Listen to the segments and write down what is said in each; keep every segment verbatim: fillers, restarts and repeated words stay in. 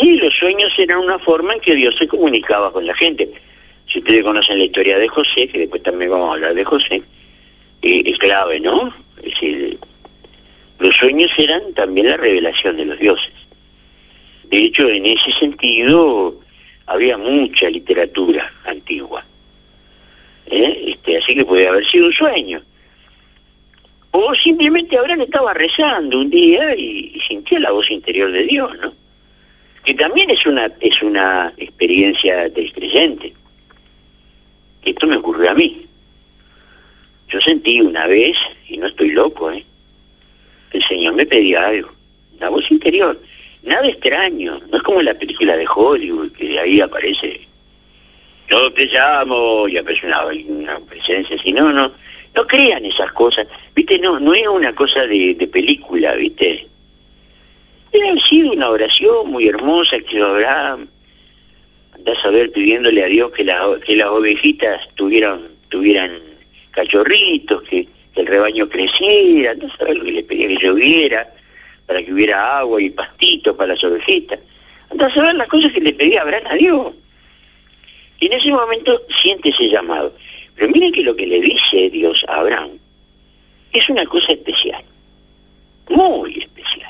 Sí, los sueños eran una forma en que Dios se comunicaba con la gente. Si ustedes conocen la historia de José, que después también vamos a hablar de José, eh, es clave, ¿no? Es decir, los sueños eran también la revelación de los dioses. De hecho, en ese sentido, había mucha literatura antigua. ¿Eh? Este, así que puede haber sido un sueño. O simplemente Abraham estaba rezando un día y, y sintió la voz interior de Dios, ¿no? Que también es una es una experiencia del creyente. Esto me ocurrió a mí. Yo sentí una vez, y no estoy loco, ¿eh? El Señor me pedía algo, una voz interior, nada extraño, no es como en la película de Hollywood, que de ahí aparece, yo te llamo, y aparece una, una presencia así, no, no, no crean esas cosas, viste, no, no es una cosa de, de película, viste, ha sido una oración muy hermosa que Abraham, andás a ver pidiéndole a Dios que, la, que las ovejitas tuvieran, tuvieran cachorritos, que que el rebaño creciera, andás a ver lo que le pedía que lloviera, para que hubiera agua y pastito para las ovejitas, andás a ver las cosas que le pedía Abraham a Dios. Y en ese momento siente ese llamado. Pero miren que lo que le dice Dios a Abraham es una cosa especial, muy especial.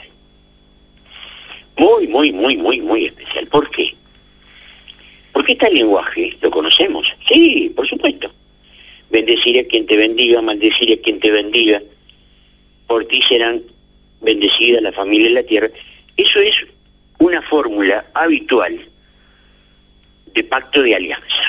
Muy, muy, muy, muy, muy especial. ¿Por qué? Porque este lenguaje lo conocemos. Sí, por supuesto. Bendeciré a quien te bendiga, maldeciré a quien te bendiga. Por ti serán bendecidas la familia de la tierra. Eso es una fórmula habitual de pacto de alianza.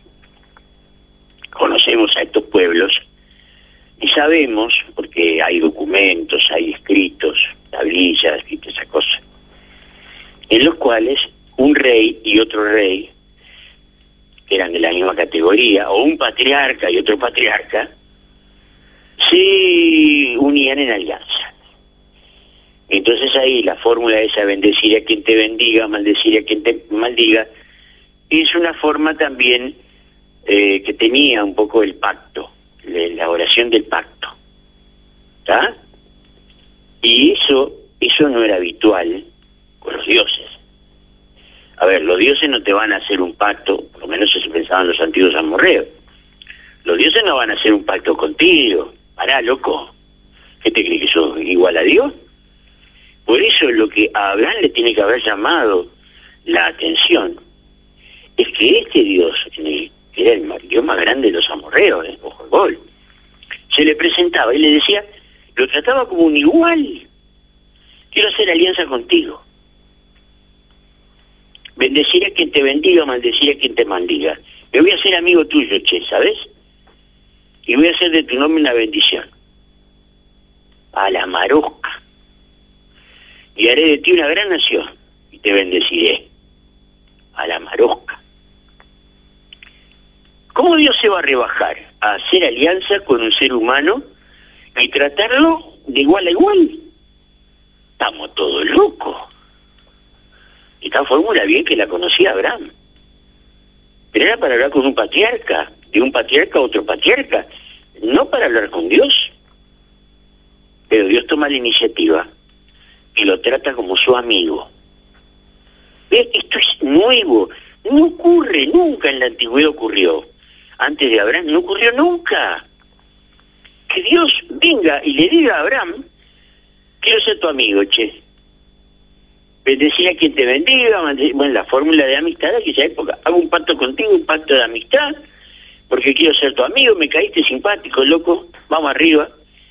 Conocemos a estos pueblos y sabemos, porque hay documentos, hay escritos, tablillas y todas esas cosas, en los cuales un rey y otro rey, que eran de la misma categoría, o un patriarca y otro patriarca, se unían en alianza. Entonces ahí la fórmula esa, bendecir a quien te bendiga, maldecir a quien te maldiga, es una forma también eh, que tenía un poco el pacto, la oración del pacto, ¿está? Y eso, eso no era habitual con los dioses. A ver, los dioses no te van a hacer un pacto, por lo menos eso pensaban los antiguos amorreos. Los dioses no van a hacer un pacto contigo. Pará, loco. ¿Qué te crees, que sos igual a Dios? Por eso lo que a Abraham le tiene que haber llamado la atención es que este Dios, que era el Dios más grande de los amorreos, ¿eh? Ojo el gol, se le presentaba y le decía, lo trataba como un igual. Quiero hacer alianza contigo. Bendeciré a quien te bendiga, maldeciré a quien te maldiga. Me voy a hacer amigo tuyo, che, ¿sabes? Y voy a hacer de tu nombre una bendición. A la marosca. Y haré de ti una gran nación. Y te bendeciré. A la marosca. ¿Cómo Dios se va a rebajar a hacer alianza con un ser humano y tratarlo de igual a igual? Estamos todos locos. Esta fórmula bien que la conocía Abraham. Pero era para hablar con un patriarca, de un patriarca a otro patriarca, no para hablar con Dios. Pero Dios toma la iniciativa y lo trata como su amigo. ¿Ves? Esto es nuevo, no ocurre, nunca en la antigüedad ocurrió. Antes de Abraham no ocurrió nunca. Que Dios venga y le diga a Abraham, quiero ser tu amigo, che. Bendecir a quien te bendiga, bueno, la fórmula de amistad de aquella época, hago un pacto contigo, un pacto de amistad, porque quiero ser tu amigo, me caíste simpático, loco, vamos arriba,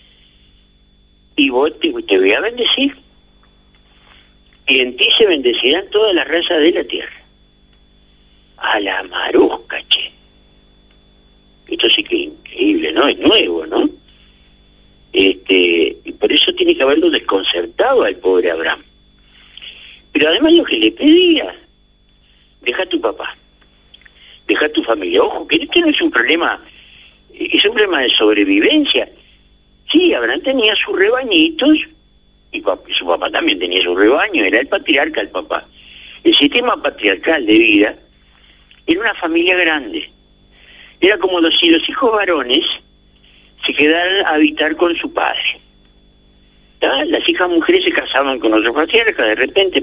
y vos te, te voy a bendecir, y en ti se bendecirán todas las razas de la tierra. A la marusca, che. Esto sí que es increíble, ¿no? Es nuevo, ¿no? Este, y por eso tiene que haberlo desconcertado al pobre Abraham. Pero además lo que le pedía, deja a tu papá, deja a tu familia. Ojo, que este no es un problema, es un problema de sobrevivencia. Sí, Abraham tenía sus rebañitos, y su papá también tenía su rebaño, era el patriarca el papá. El sistema patriarcal de vida era una familia grande. Era como si los hijos varones se quedaran a habitar con su padre. ¿Tá? Las hijas mujeres se casaban con otro patriarca de repente,